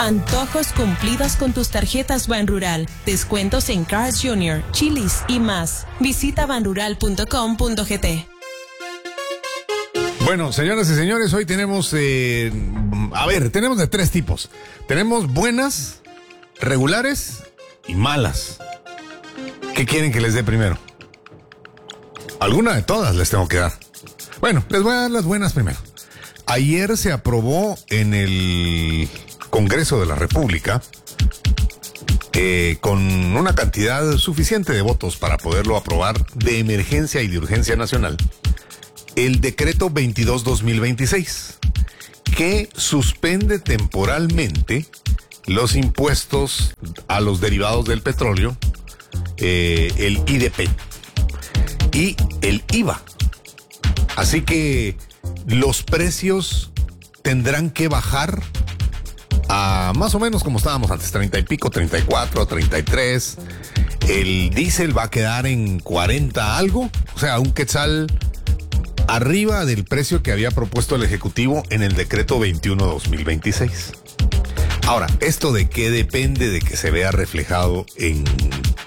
Antojos cumplidos con tus tarjetas Banrural. Descuentos en Cars Jr., Chili's y más. Visita banrural.com.gt. Bueno, señoras y señores, hoy tenemos, tenemos de tres tipos. Tenemos buenas, regulares y malas. ¿Qué quieren que les dé primero? Alguna de todas les tengo que dar. Bueno, les voy a dar las buenas primero. Ayer se aprobó en el Congreso de la República, con una cantidad suficiente de votos para poderlo aprobar de emergencia y de urgencia nacional, el decreto 22-2026, que suspende temporalmente los impuestos a los derivados del petróleo, el IDP y el IVA. Así que los precios tendrán que bajar a más o menos como estábamos antes, 30 y pico, 34, 33. El diésel va a quedar en 40 algo, o sea, un quetzal arriba del precio que había propuesto el Ejecutivo en el decreto 21-2026. Ahora, ¿esto de qué depende de que se vea reflejado en